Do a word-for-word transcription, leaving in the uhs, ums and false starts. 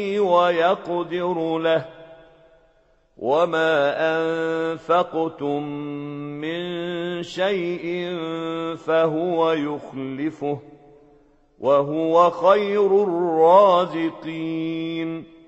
ويقدر له وما أنفقتم من شيء فهو يخلفه وهو خير الرازقين